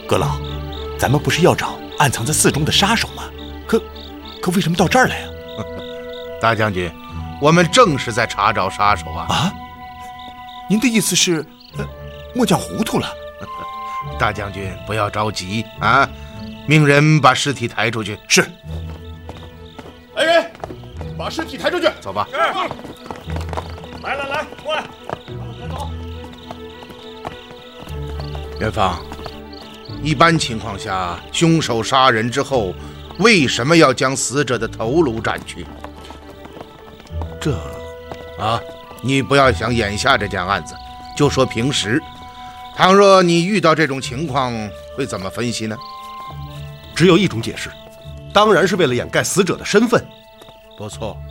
阁老，咱们不是要找暗藏在寺中的杀手吗？可为什么到这儿来啊？ 大将军，我们正是在查找杀手啊！ 啊？您的意思是，末将糊涂了？ 大将军不要着急啊，命人把尸体抬出去。 是。 来人，把尸体抬出去。 走吧。 来，过来，快走。 元芳，一般情况下，凶手杀人之后，为什么要将死者的头颅斩去？你不要想眼下这件案子，就说平时，倘若你遇到这种情况，会怎么分析呢？ 只有一种解释，当然是为了掩盖死者的身份。 不错，